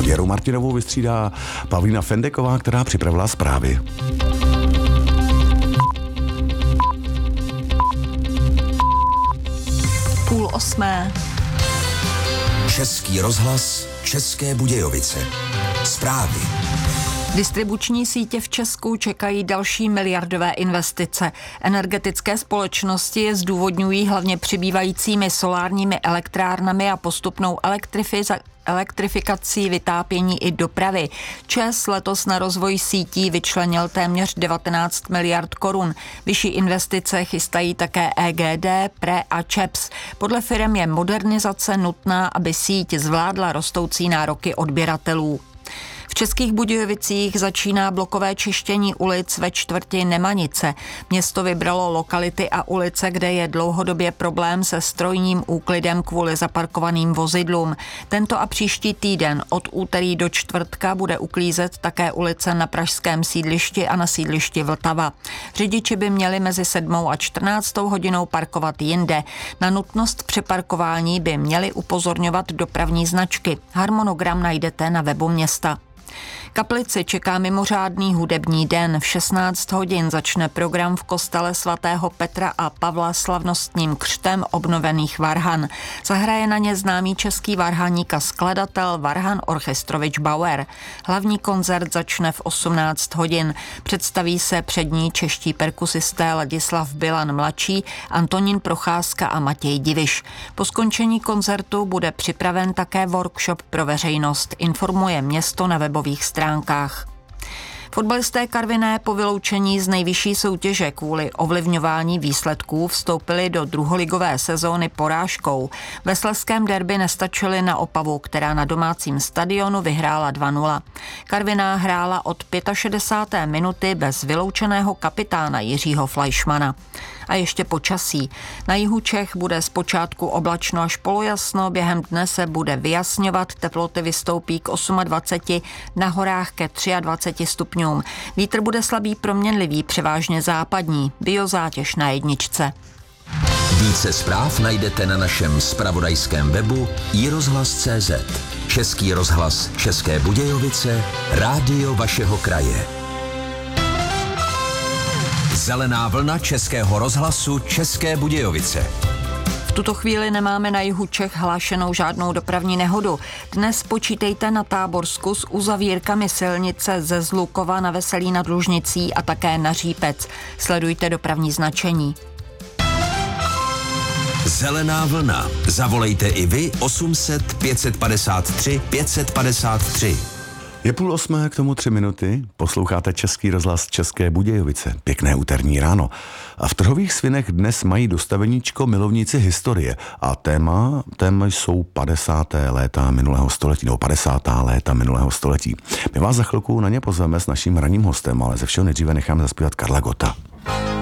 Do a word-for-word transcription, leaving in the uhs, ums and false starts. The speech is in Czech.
Věru Martinovou vystřídá Pavlína Fendeková, která připravila zprávy. Půl osmé. Český rozhlas, České Budějovice. Zprávy. Distribuční sítě v Česku čekají další miliardové investice. Energetické společnosti je zdůvodňují hlavně přibývajícími solárními elektrárnami a postupnou elektrifizací elektrifikací vytápění i dopravy. ČEZ letos na rozvoj sítí vyčlenil téměř devatenáct miliard korun. Vyšší investice chystají také E G D, P R E a ČEPS. Podle firem je modernizace nutná, aby síť zvládla rostoucí nároky odběratelů. V Českých Budějovicích začíná blokové čištění ulic ve čtvrti Nemanice. Město vybralo lokality a ulice, kde je dlouhodobě problém se strojním úklidem kvůli zaparkovaným vozidlům. Tento a příští týden od úterý do čtvrtka bude uklízet také ulice na pražském sídlišti a na sídlišti Vltava. Řidiči by měli mezi sedmou a čtrnáctou hodinou parkovat jinde. Na nutnost přeparkování by měly upozorňovat dopravní značky. Harmonogram najdete na webu města. Kaplici čeká mimořádný hudební den. V šestnáct hodin začne program v kostele svatého Petra a Pavla slavnostním křtem obnovených varhan. Zahraje na ně známý český varhaník a skladatel Varhan Orchestrovič Bauer. Hlavní koncert začne v osmnáct hodin. Představí se přední čeští perkusisté Ladislav Bilan mladší, Antonín Procházka a Matěj Diviš. Po skončení koncertu bude připraven také workshop pro veřejnost, informuje město na webových stránkách. Fotbalisté Karviné po vyloučení z nejvyšší soutěže kvůli ovlivňování výsledků vstoupili do druholigové sezóny porážkou. Ve slezském derby nestačili na Opavu, která na domácím stadionu vyhrála dva nula. Karviná hrála od šedesáté páté minuty bez vyloučeného kapitána Jiřího Fleischmana. A ještě počasí. Na jihu Čech bude zpočátku oblačno až polojasno, během dne se bude vyjasňovat, teploty vystoupí k dvaceti osmi, na horách ke dvaceti třem stupňům. Vítr bude slabý proměnlivý, převážně západní, biozátěž na jedničce. Více zpráv najdete na našem zpravodajském webu i rozhlas tečka cé zet. Český rozhlas České Budějovice, rádio vašeho kraje. Zelená vlna Českého rozhlasu České Budějovice. V tuto chvíli nemáme na jihu Čech hlášenou žádnou dopravní nehodu. Dnes počítejte na Táborsku s uzavírkami silnice ze Zlukova na Veselí nad Lužnicí a také na Řípec. Sledujte dopravní značení. Zelená vlna. Zavolejte i vy osm set pět set padesát tři pět set padesát tři. Je půl osmé, k tomu tři minuty. Posloucháte Český rozhlas České Budějovice. Pěkné úterní ráno. A v Trhových Svinech dnes mají dostaveníčko milovníci historie. A téma, téma jsou padesátá léta minulého století, nebo padesátá léta minulého století. My vás za chvilku na ně pozveme s naším ranním hostem, ale ze všeho nejdříve necháme zaspívat Karla Gotta.